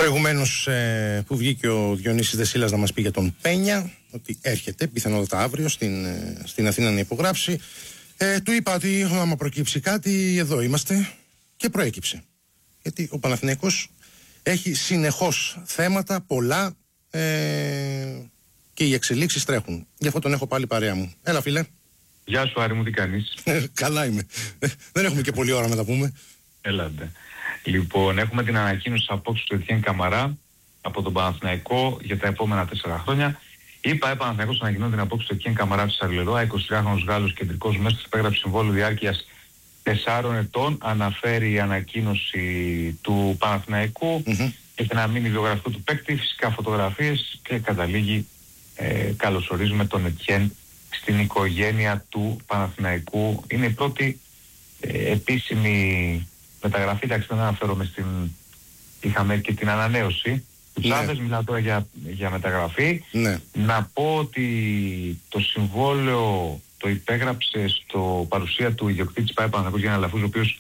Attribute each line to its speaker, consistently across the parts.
Speaker 1: Προηγουμένως που βγήκε ο Διονύσης Δεσίλας να μας πει για τον Πένια, ότι έρχεται πιθανότατα αύριο στην Αθήνα να υπογράψει, του είπα ότι άμα προκύψει κάτι, εδώ είμαστε, και προέκυψε. Γιατί ο Παναθηναϊκός έχει συνεχώς θέματα πολλά και οι εξελίξεις τρέχουν. Γι' αυτό τον έχω πάλι παρέα μου. Έλα, φίλε.
Speaker 2: Γεια σου, Άρη μου, τι κάνεις?
Speaker 1: Καλά είμαι. Δεν έχουμε και πολλή ώρα να τα πούμε.
Speaker 2: Έλατε. Λοιπόν, έχουμε την ανακοίνωση απόψε του Ετιέν Καμαρά από τον Παναθηναϊκό για τα επόμενα 4 χρόνια. Είπα, Παναθηναϊκός ανακοινώνει την απόψη του Ετιέν Καμαρά της Αρλερόα, 23χρονος Γάλλος κεντρικός μέστρος, υπέγραψε συμβόλαιο διάρκειας 4 ετών. Αναφέρει η ανακοίνωση του Παναθηναϊκού και να μείνει βιογραφικό του παίκτη, φυσικά φωτογραφίες, και καταλήγει καλωσορίζουμε τον Ετιέν στην οικογένεια του Παναθηναϊκού. Είναι η πρώτη επίσημη μεταγραφή. Εντάξει, δεν αναφέρομαι είχαμε και την ανανέωση του Τσάβες, μιλάω τώρα για μεταγραφή. Να πω ότι το συμβόλαιο το υπέγραψε στο παρουσία του ιδιοκτήτης ΠΑΕ Παναθηναϊκός Γιάννη Αλαφούζου, ο οποίος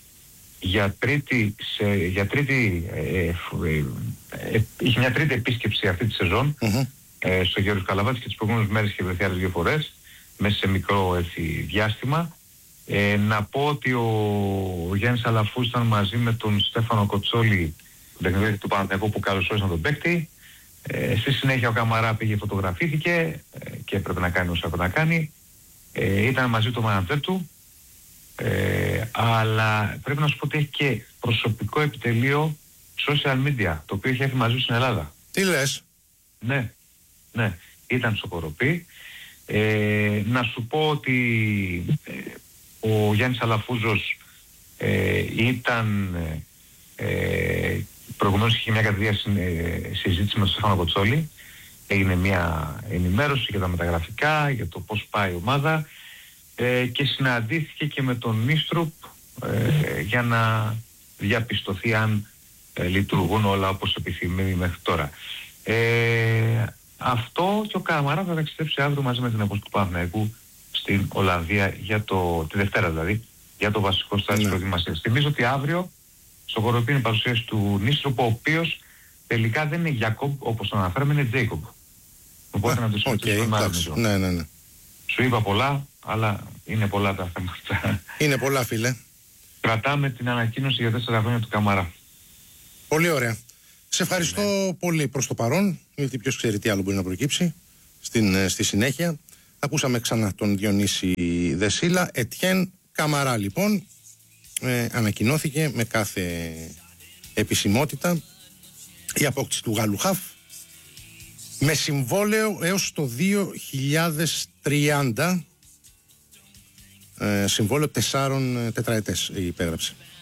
Speaker 2: είχε μια τρίτη επίσκεψη αυτή τη σεζόν στο Γεώργιος Καλαβάτης, και τις προηγούμενες μέρες είχε βρεθεί άλλες 2 φορές μέσα σε μικρό διάστημα. Να πω ότι ο Γιάννης Αλαφούς ήταν μαζί με τον Στέφανο Κοτσόλη, τον τεχνιδιώτη του Παναθηναϊκού, που καλωσόρισαν τον παίκτη. Στη συνέχεια ο Καμαρά πήγε, φωτογραφήθηκε και έπρεπε να κάνει όσα έπρεπε να κάνει. Ήταν μαζί του μάνατζερ του, αλλά πρέπει να σου πω ότι έχει και προσωπικό επιτελείο social media, το οποίο έχει έρθει μαζί στην Ελλάδα.
Speaker 1: Τι λες?
Speaker 2: Ναι, ήταν στο Κοροπή. Να σου πω ότι ο Γιάννης Αλαφούζος ήταν προηγουμένως, είχε μια κατηδία συζήτηση με τον Στέφανο Κοτσόλη. Έγινε μια ενημέρωση για τα μεταγραφικά, για το πώς πάει η ομάδα, και συναντήθηκε και με τον Νίστρουπ για να διαπιστωθεί αν λειτουργούν όλα όπως επιθυμεί μέχρι τώρα. Αυτό, και ο Καμαρά θα ταξιδέψει αύριο μαζί με την αποστολή του Παναθηναϊκού στην Ολλανδία τη Δευτέρα δηλαδή, για το βασικό στάδιο προετοιμασίας. Θυμίζω ότι αύριο στο Κοροπή είναι η παρουσίαση του Νίστρουπ, ο οποίος τελικά δεν είναι Γιακόμπ όπως τον αναφέραμε, είναι Τζέικομπ. Οπότε να το συζητήσουμε.
Speaker 1: Ναι.
Speaker 2: Σου είπα πολλά, αλλά είναι πολλά τα θέματα.
Speaker 1: Είναι πολλά, φίλε.
Speaker 2: Κρατάμε την ανακοίνωση για 4 χρόνια του Καμαρά.
Speaker 1: Πολύ ωραία. Σε ευχαριστώ πολύ προς το παρόν, γιατί ποιος ξέρει τι άλλο μπορεί να προκύψει στη συνέχεια. Ακούσαμε ξανά τον Διονύση Δεσίλα. Ετιέν Καμαρά, λοιπόν, ανακοινώθηκε με κάθε επισημότητα η απόκτηση του Γάλλου χαφ με συμβόλαιο έως το 2030, συμβόλαιο 4 τετραετές υπέγραψε.